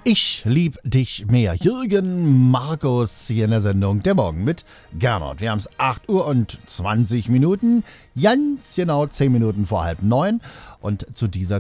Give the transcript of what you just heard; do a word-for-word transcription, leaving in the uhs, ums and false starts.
Ich lieb dich mehr. Jürgen Markus hier in der Sendung Der Morgen mit Gernot. Wir haben es acht Uhr und zwanzig Minuten, ganz genau zehn Minuten vor halb neun. Und zu dieser